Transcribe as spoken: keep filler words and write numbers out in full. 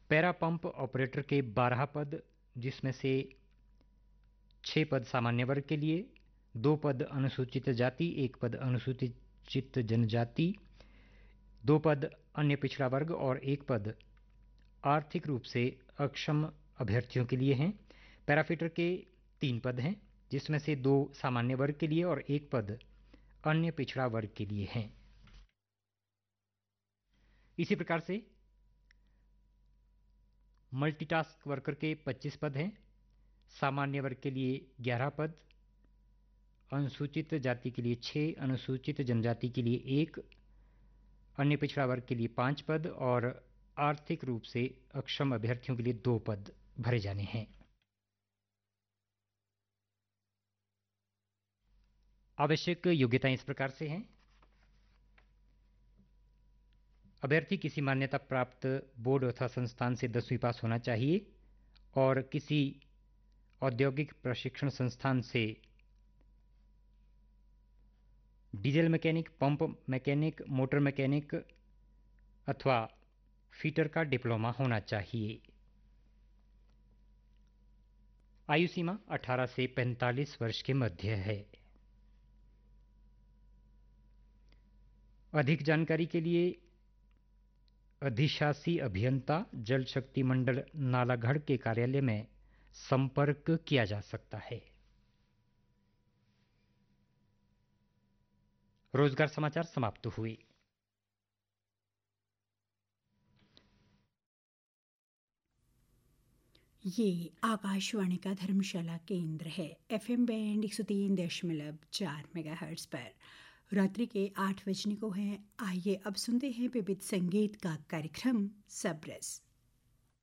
Para pump operator के बारह पद, जिसमें से छः पद सामान्य वर्ग के लिए, दो पद अनुसूचित जाति, एक पद अनुसूचित जनजाति, दो पद अन्य पिछड़ा वर्ग और एक पद आर्थिक रूप से अक्षम अभ्यर्थियों के लिए हैं। पैराफिटर के तीन पद हैं, जिसमें से दो सामान्य वर्ग के लिए और एक पद अन्य पिछड़ा वर्ग के लिए हैं। इसी प्रकार से मल्टीटास्क वर्कर के पच्चीस पद हैं, सामान्य वर्ग के लिए ग्यारह पद, अनुसूचित जाति के लिए छः, अनुसूचित जनजाति के लिए एक, अन्य पिछड़ा वर्ग के लिए पाँच पद और आर्थिक रूप से अक्षम अभ्यर्थियों के लिए दो पद भरे जाने हैं। आवश्यक योग्यताएं इस प्रकार से हैं। अभ्यर्थी किसी मान्यता प्राप्त बोर्ड अथवा संस्थान से दसवीं पास होना चाहिए और किसी औद्योगिक प्रशिक्षण संस्थान से diesel mechanic, pump mechanic, motor mechanic अथवा फीटर का डिप्लोमा होना चाहिए। आयु सीमा अठारह से पैंतालीस वर्ष के मध्य है। अधिक जानकारी के लिए अधिशासी अभियंता जल शक्ति मंडल नालागढ़ के कार्यालय में संपर्क किया जा सकता है। रोजगार समाचार समाप्त हुए। ये आकाशवाणी का धर्मशाला केंद्र है। एफएम बैंड एक सौ तीन दशमलव चार मेगाहर्ट्ज पर रात्रि के आठ बजने को हैं। आइए अब सुनते हैं विविध संगीत का कार्यक्रम सबरस।